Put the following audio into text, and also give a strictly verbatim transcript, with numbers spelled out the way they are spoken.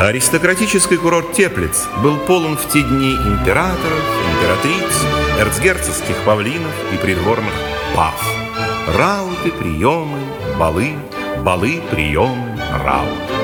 Аристократический курорт Теплиц был полон в те дни императоров, императриц, эрцгерцогских павлинов и придворных пав. Рауты, приемы, балы, балы, приемы, рауты.